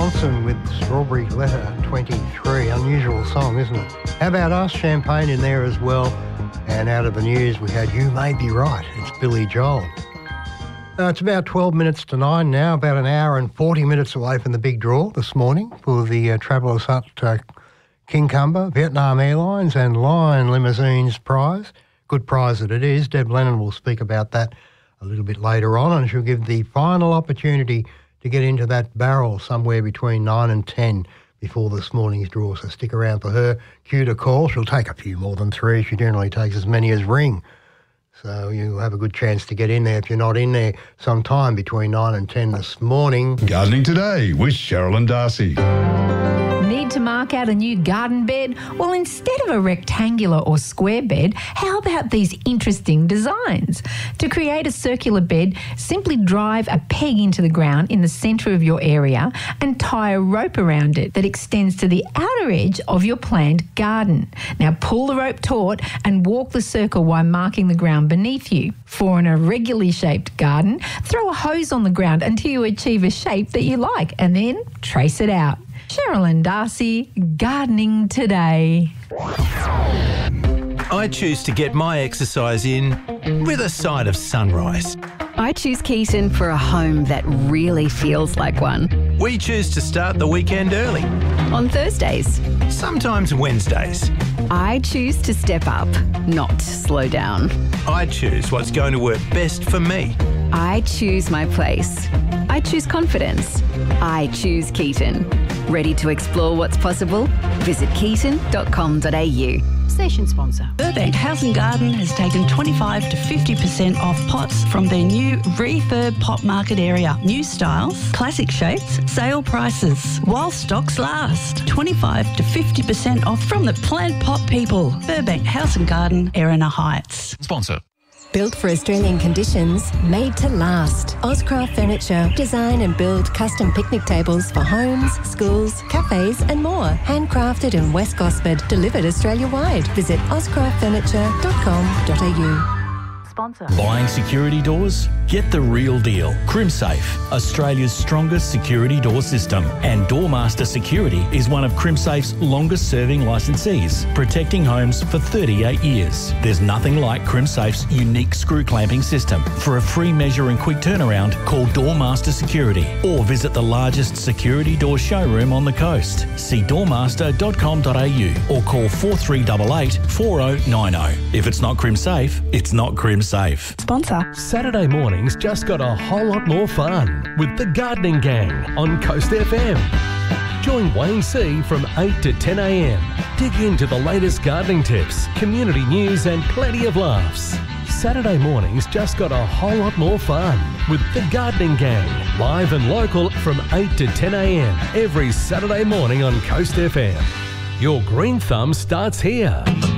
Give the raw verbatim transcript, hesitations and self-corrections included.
Johnson with Strawberry Letter twenty-three. Unusual song, isn't it? How about us? Champagne in there as well. And out of the news, we had You May Be Right. It's Billy Joel. Uh, it's about twelve minutes to nine now, about an hour and forty minutes away from the big draw this morning for the uh, Travellers Hut uh, Kincumber, Vietnam Airlines and Lion Limousines prize. Good prize that it is. Deb Lennon will speak about that a little bit later on, and she'll give the final opportunity to get into that barrel somewhere between nine and ten before this morning's draw. So stick around for her cue to call. She'll take a few more than three. She generally takes as many as ring. So you'll have a good chance to get in there if you're not in there sometime between nine and ten this morning. Gardening Today with Cheryl and Darcy. Need to mark out a new garden bed? Well, instead of a rectangular or square bed, how about these interesting designs? To create a circular bed, simply drive a peg into the ground in the centre of your area and tie a rope around it that extends to the outer edge of your planned garden. Now pull the rope taut and walk the circle while marking the ground beneath you. For an irregularly shaped garden, throw a hose on the ground until you achieve a shape that you like and then trace it out. Cheryl and Darcy, Gardening Today. I choose to get my exercise in with a side of sunrise. I choose Keaton for a home that really feels like one. We choose to start the weekend early. On Thursdays. Sometimes Wednesdays. I choose to step up, not slow down. I choose what's going to work best for me. I choose my place. I choose confidence. I choose Keaton. Ready to explore what's possible? Visit keaton dot com dot a u. Station sponsor. Burbank House and Garden has taken twenty-five to fifty percent off pots from their new refurb pot market area. New styles, classic shapes, sale prices. While stocks last. twenty-five to fifty percent off from the plant pot people. Burbank House and Garden, Erina Heights. Sponsor. Built for Australian conditions, made to last. Ozcraft Furniture. Design and build custom picnic tables for homes, schools, cafes and more. Handcrafted in West Gosford. Delivered Australia-wide. Visit ozcraft furniture dot com dot a u. Sponsor. Buying security doors? Get the real deal. CrimSafe, Australia's strongest security door system. And Doormaster Security is one of CrimSafe's longest serving licensees, protecting homes for thirty-eight years. There's nothing like CrimSafe's unique screw clamping system. For a free measure and quick turnaround, call Doormaster Security or visit the largest security door showroom on the coast. See doormaster dot com dot a u or call four three eight eight, four oh nine oh. If it's not CrimSafe, it's not CrimSafe. Sponsor. Saturday mornings just got a whole lot more fun with the Gardening Gang on Coast F M. Join Wayne C from eight to ten a m. Dig into the latest gardening tips, community news and plenty of laughs. Saturday mornings just got a whole lot more fun with the Gardening Gang, live and local from eight to ten a m every Saturday morning on Coast F M. Your green thumb starts here.